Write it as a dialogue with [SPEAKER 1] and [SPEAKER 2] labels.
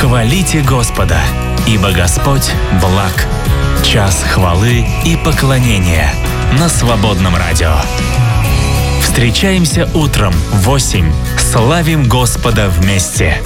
[SPEAKER 1] Хвалите Господа, ибо Господь благ. Час хвалы и поклонения на Свободном радио. Встречаемся утром в 8. Славим Господа вместе.